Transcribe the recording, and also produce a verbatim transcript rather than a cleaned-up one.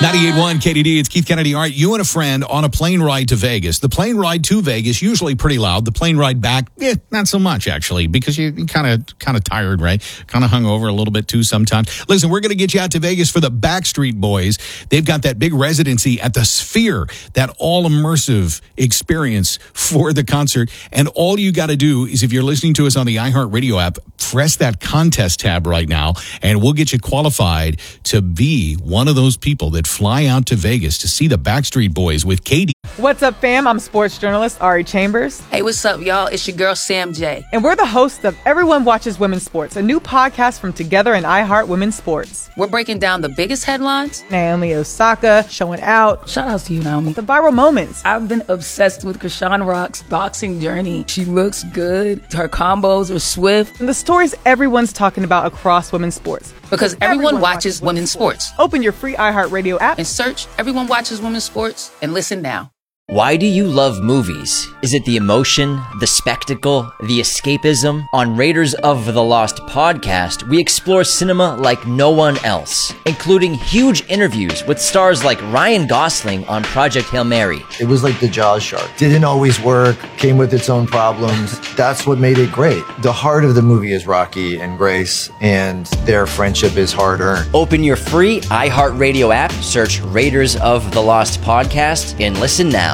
ninety-eight point one K D D, it's Keith Kennedy. All right, you and a friend on a plane ride to Vegas. The plane ride to Vegas, usually pretty loud. The plane ride back, eh, not so much, actually, because you're kind of kind of tired, right? Kind of hungover a little bit, too, sometimes. Listen, we're going to get you out to Vegas for the Backstreet Boys. They've got that big residency at the Sphere, that all-immersive experience for the concert. And all you got to do is, if you're listening to us on the iHeartRadio app, press that contest tab right now, and we'll get you qualified to be one of those people that fly out to Vegas to see the Backstreet Boys with Katie. What's up, fam? I'm sports journalist Ari Chambers. Hey, what's up, y'all? It's your girl, Sam J. And we're the hosts of Everyone Watches Women's Sports, a new podcast from Together and iHeart Women's Sports. We're breaking down the biggest headlines. Naomi Osaka showing out. Shout out to you, Naomi. The viral moments. I've been obsessed with Krishan Rock's boxing journey. She looks good. Her combos are swift. And the stories everyone's talking about across women's sports. Because everyone, everyone watches, watches women's sports. sports. Open your free iHeartRadio app and search Everyone Watches Women's Sports and listen now. Why do you love movies? Is it the emotion, the spectacle, the escapism? On Raiders of the Lost podcast, we explore cinema like no one else, including huge interviews with stars like Ryan Gosling on Project Hail Mary. It was like the Jaws shark. Didn't always work, came with its own problems. That's what made it great. The heart of the movie is Rocky and Grace, and their friendship is hard-earned. Open your free iHeartRadio app, search Raiders of the Lost podcast, and listen now.